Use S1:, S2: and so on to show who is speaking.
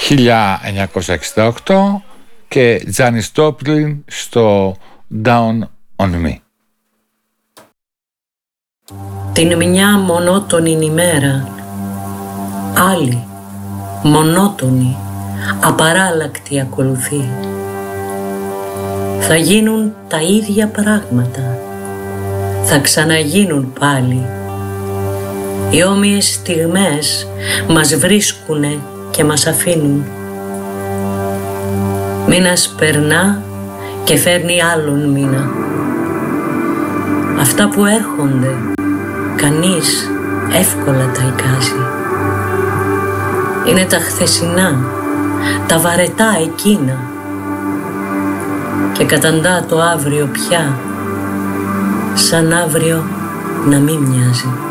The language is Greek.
S1: 1968 και Τζάνις Τζόπλιν στο Down on Me.
S2: Την μια μονότονη ημέρα, άλλη μονότονη, απαράλλακτη ακολουθεί. Θα γίνουν τα ίδια πράγματα, θα ξαναγίνουν πάλι. Οι όμοιες στιγμές μας βρίσκουνε και μας αφήνουν. Μήνας περνά και φέρνει άλλον μήνα. Αυτά που έρχονται, κανείς εύκολα τα εικάζει. Είναι τα χθεσινά, τα βαρετά εκείνα. Και καταντά το αύριο πια, σαν αύριο να μην μοιάζει.